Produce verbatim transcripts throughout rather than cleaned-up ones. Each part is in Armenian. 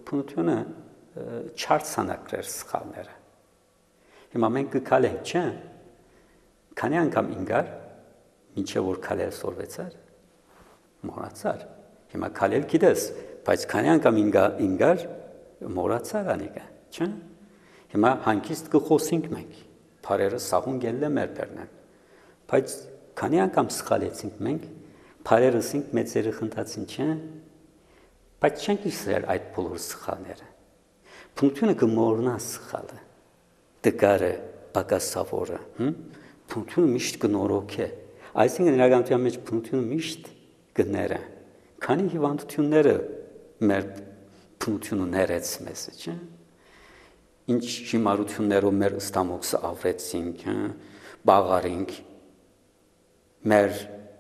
փնությունը չար ցանակրեր սխալները։ Հիմա մենք կքալենք, չէ՞։ Քանի անգամ ինգար, մինչև որ քալել սորվեցար, մոռացար։ Հիմա քալել գիտես, բայց քանի անգամ ինգա ինգար մոռացար անիկա, չէ՞։ Հիմա հանկիստ կխոսենք մենք, բարերը սահուն գելը մեր բերնեն։ Բայց քանի անգամ սխալեցինք մենք, բարերը սինք մեծերը խնդացին, չէ՞։ Բայց չենք իսրել այդ բոլոր սխալները։ Փնությունը կմոռնա սխալը, դգարը, բակասավորը, փնությունը միշտ կնորոք է։ Այսինքն իրականության մեջ փնությունը միշտ կները։ Քանի հիվանդությունները մեր փնությունը ներեց մեզ, չէ՞։ Ինչ հիմարություններով մեր ստամոքսը ավրեցինք, բաղարինք, մեր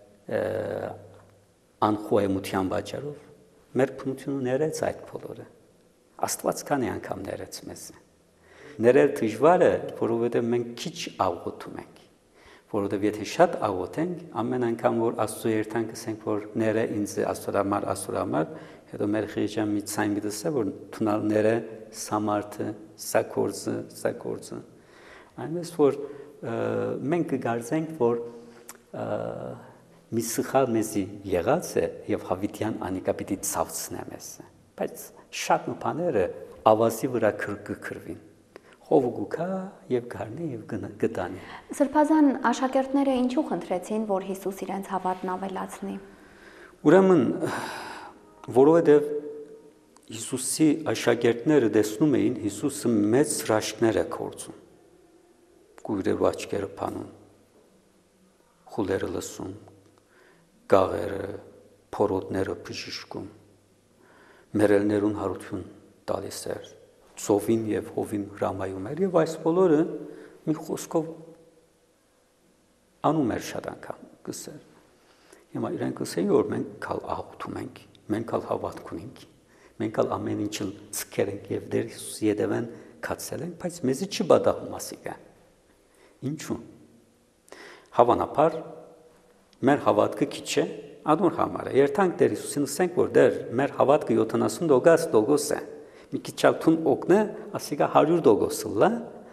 անխոհեմության պատճառով մեր փնությունը ներեց այդ բոլորը։ Աստված քանի անգամ ներեց մեզ։ Ներել դժվար է, որովհետև մենք քիչ աղոթում ենք, որովհետև եթե շատ աղոթենք, ամեն անգամ որ Աստծո երթանք ասենք, որ ները ինձ աստորամար, աստորամար, հետո մեր խիղճան մի ցայն գտեսը, որ թունալ ները սամարտը, սա կորձը, սա կորձը։ Այնպես որ մենք կգարձենք, որ մի սխալ մեզի եղած է եւ հավիտյան անիկա պիտի ցավցնե մեզ, բայց շատ բաները ավազի վրա կրկրվին։ Խովուկա եւ գարնի եւ գտանի։ Սրբազան աշակերտները ինչու խնդրեցին, որ Հիսուս իրենց հավատն ավելացնի։ Ուրեմն, որովհետեւ Հիսուսի աշակերտները տեսնում էին Հիսուսը մեծ հրաշքներ է գործում։ Գույրերը աչքերը փանում, խուլերը լսում, գաղերը, փորոտները բժշկում, մերելներուն հարություն տալիս էր, ծովին եւ հովին հրամայում էր եւ այս բոլորը մի խոսքով անում էր շատ անգամ գսեր։ Հիմա իրենք ասեին, որ մենք կալ աղոթում ենք, մենք կալ հավատք ունենք, մենք կալ ամեն ինչը ցկեր ենք եւ դեր Հիսուսի ետևեն կացել ենք, բայց մեզի չի բադահում ասիկա։ Ինչու՞։ Հավանաբար մեր հավատքը քիչ է, ադոր համար է։ Երթանք Տեր Հիսուսին ասենք, որ դեր մեր հավատքը յոթանասուն տոկոս է։ Մի քիչ ալթուն օգնը, ասիկա հարյուր տոկոս լա,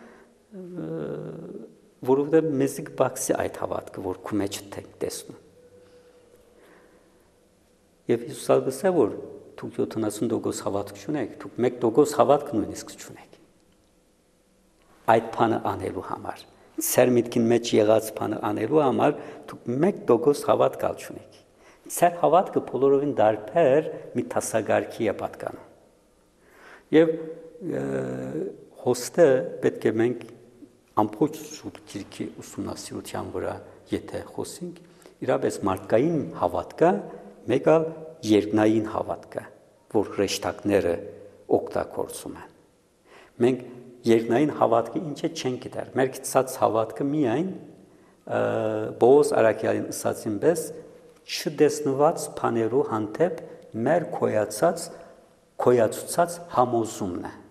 որովհետև մեզի կբացի այդ հավատքը, որ քու մեջ եք տեսնում։ Եվ Հիսուսը ասել, որ դուք յոթանասուն տոկոս հավատք չունեք, դուք մեկ տոկոս հավատք նույնիսկ չունեք։ Այդ բանը անելու համար, ծեր միտքին մեջ եղած բանը անելու համար դուք մեկ տոկոս հավատք ալ չունեք։ Ծեր հավատքը բոլորովին դարբեր մի տասագարքի է պատկանում։ Եվ հոստը պետք է մենք ամբողջ սուրբ գիրքի ուսումնասիրության վրա եթե խոսենք, իրապես մարդկային հավատքը մեկ այլ երկնային հավատքը, որ հրեշտակները օգտագործում են։ Մենք երկնային հավատքը ինչ է չենք գիտեր։ Մեր գիտած հավատքը միայն Պողոս Արաքյալին ասացին պես չտեսնված բաներու հանդեպ մեր քոյացած քոյացուցած համոզումն է։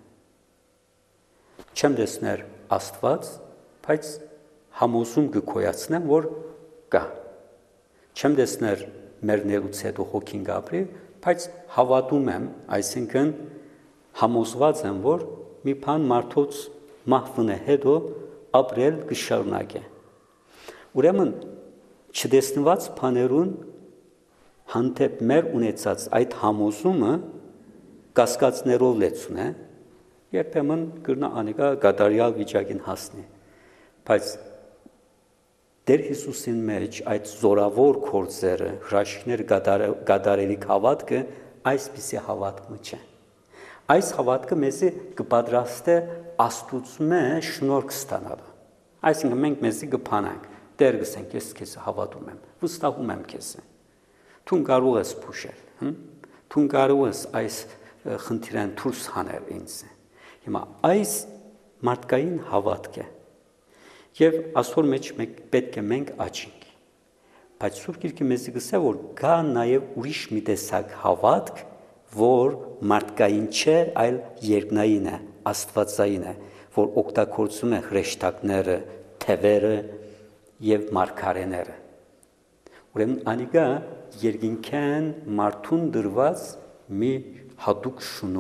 Չեմ տեսներ Աստված, բայց համոզում կքոյացնեմ, որ կա։ Չեմ տեսներ մեր ներուց հետո հոգին գաբրի, բայց հավատում եմ, այսինքն համոզված եմ, որ մի բան մարդոց մահվնե հետո ապրել կշարունակե։ Ուրեմն չտեսնված բաներուն հանդեպ մեր ունեցած այդ համոզումը կասկածներով լեցուն է, երբեմն կրնա անիկա կատարյալ վիճակին հասնի, բայց Տեր Հիսուսին մեջ այդ զորավոր գործերը, հրաշքներ կատարելիք հավատքը այսպիսի հավատքը չէ։ Այս հավատքը մեզի կպատրաստե Աստծո շնորհք ստանալը։ Այսինքն մենք մեզի կփանանք, Տեր գսենք, ես քեզ հավատում եմ, վստահում եմ քեզ։ Դու կարող ես փուշել, դու կարող ես այս խնդիրան դուրս հանել ինձ։ Հիմա այս մարդկային հավատքը եւ այսօր մեջ մենք պետք է մենք աճենք։ Բայց Սուրբ Գիրքը մեզ գսե որ կա նաեւ ուրիշ մի տեսակ հավատք, որ մարդկային չէ, այլ երկնային է, աստվածային է, որ օգտագործում է հրեշտակները, թևերը եւ մարգարեները։ Ուրեմն անիկա երկինքեն մարդուն դրված մի հատուկ շնորհ